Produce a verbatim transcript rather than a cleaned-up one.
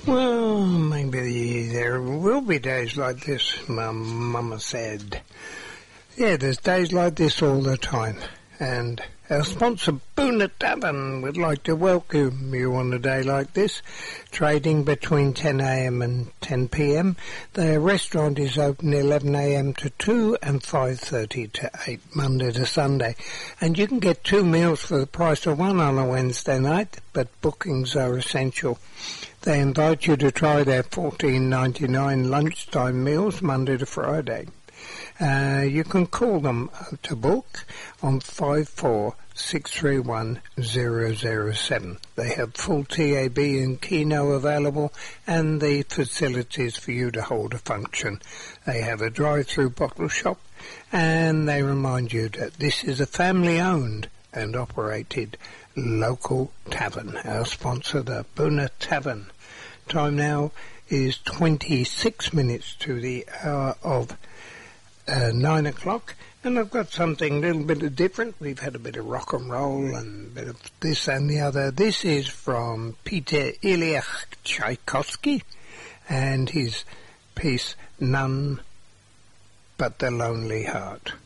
Well, maybe there will be days like this, my mama said. Yeah, there's days like this all the time. And our sponsor, Boona Tavern, would like to welcome you on a day like this, trading between ten a m and ten p m. Their restaurant is open eleven a m to two and five thirty to eight, Monday to Sunday. And you can get two meals for the price of one on a Wednesday night, but bookings are essential. They invite you to try their fourteen ninety-nine lunchtime meals Monday to Friday. Uh, you can call them to book on five four six three one zero zero seven. They have full T A B and Keno available and the facilities for you to hold a function. They have a drive-through bottle shop, and they remind you that this is a family-owned and operated local tavern. Our sponsor, the Boona Tavern. Time now is twenty-six minutes to the hour of uh, nine o'clock, and I've got something a little bit different. We've had a bit of rock and roll and a bit of this and the other. This is from Peter Ilyich Tchaikovsky and his piece None But the Lonely Heart.